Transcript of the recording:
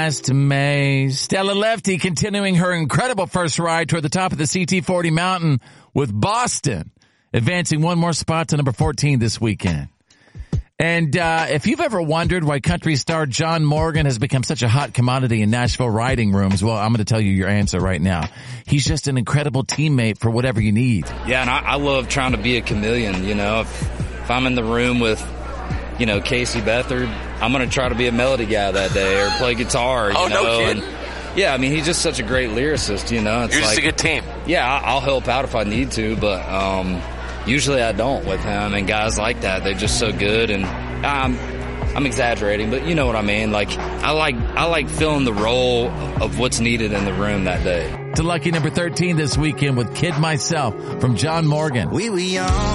To May. Stella Lefty continuing her incredible first ride toward the top of the CT40 mountain with Boston, advancing one more spot to number 14 this weekend. And if you've ever wondered why country star John Morgan has become such a hot commodity in Nashville riding rooms, well, I'm going to tell you your answer right now. He's just an incredible teammate for whatever you need. Yeah, and I love trying to be a chameleon, you know. If I'm in the room with, you know, Casey Beathard, I'm going to try to be a melody guy that day or play guitar, you know. No kidding. And, yeah, I mean, he's just such a great lyricist, you know. It's You're just like, a good team. Yeah, I'll help out if I need to, but usually I don't with him. And guys like that, they're just so good. And I'm exaggerating, but you know what I mean. Like I like filling the role of what's needed in the room that day. To lucky number 13 this weekend with Kid Myself from John Morgan. We were young.